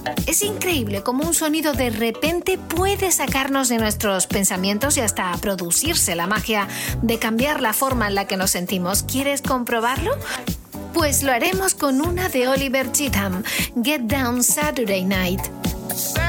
Es increíble cómo un sonido de repente puede sacarnos de nuestros pensamientos y hasta producirse la magia de cambiar la forma en la que nos sentimos. ¿Quieres comprobarlo? Pues lo haremos con una de Oliver Cheatham, Get Down Saturday Night.